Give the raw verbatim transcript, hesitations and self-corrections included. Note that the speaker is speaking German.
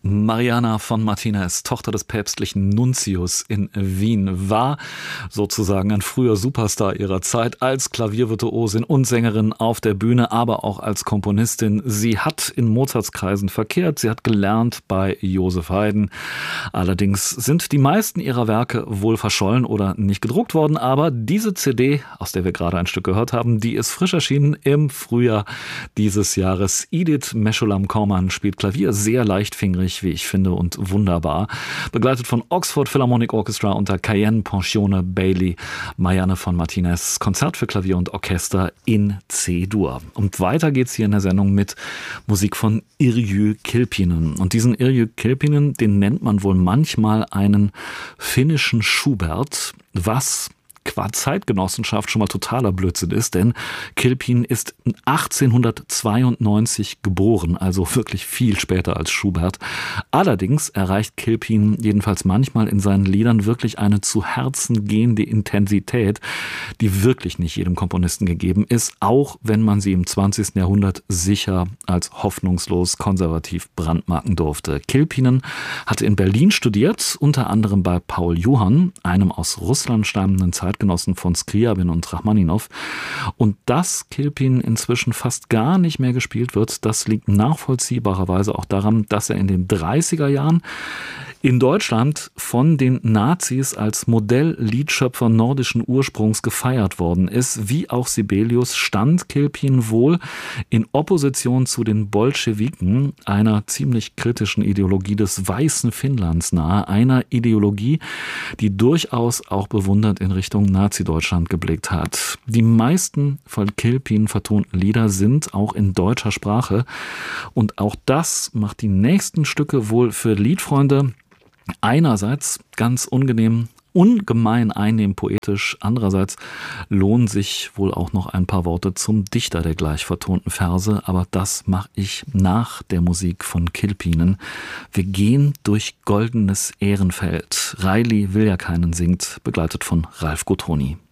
Mariana von Martinez, Tochter des päpstlichen Nuntius in Wien, war sozusagen ein früher Superstar ihrer Zeit als Klaviervirtuosin und Sängerin auf der Bühne, aber auch als Komponistin. Sie hat in Mozartskreisen verkehrt, sie hat gelernt bei Joseph Haydn. Allerdings sind die meisten ihrer Werke wohl verschollen oder nicht gedruckt worden, aber diese C D, aus der wir gerade ein Stück gehört haben, die ist frisch erschienen im Frühjahr dieses Jahres. Edith Meshulam-Korman spielt Klavier, sehr leichtfingerig, wie ich finde, und wunderbar. Begleitet von Oxford Philharmonic Orchestra unter Cayenne Pensione Bailey. Marianne von Martinez, Konzert für Klavier und Orchester in C-Dur. Und weiter geht's hier in der Sendung mit Musik von Yrjö Kilpinen. Und diesen Yrjö Kilpinen, den nennt man wohl manchmal einen finnischen Schubert, was qua Zeitgenossenschaft schon mal totaler Blödsinn ist, denn Kilpin ist achtzehnhundertzweiundneunzig geboren, also wirklich viel später als Schubert. Allerdings erreicht Kilpin jedenfalls manchmal in seinen Liedern wirklich eine zu Herzen gehende Intensität, die wirklich nicht jedem Komponisten gegeben ist, auch wenn man sie im zwanzigsten Jahrhundert sicher als hoffnungslos konservativ brandmarken durfte. Kilpinen hatte in Berlin studiert, unter anderem bei Paul Johann, einem aus Russland stammenden Zeitgenossen von Skriabin und Rachmaninow. Und dass Kilpin inzwischen fast gar nicht mehr gespielt wird, das liegt nachvollziehbarerweise auch daran, dass er in den dreißiger Jahren in Deutschland von den Nazis als Modell-Liedschöpfer nordischen Ursprungs gefeiert worden ist. Wie auch Sibelius stand Kilpin wohl in Opposition zu den Bolschewiken, einer ziemlich kritischen Ideologie des weißen Finnlands nahe, einer Ideologie, die durchaus auch bewundernd in Richtung Nazi-Deutschland geblickt hat. Die meisten von Kilpin vertonten Lieder sind auch in deutscher Sprache und auch das macht die nächsten Stücke wohl für Liedfreunde einerseits ganz unangenehm, ungemein einnehmend poetisch, andererseits lohnen sich wohl auch noch ein paar Worte zum Dichter der gleich vertonten Verse, aber das mache ich nach der Musik von Kilpinen. Wir gehen durch goldenes Ehrenfeld. Reilly will ja keinen singt, begleitet von Ralf Gutroni.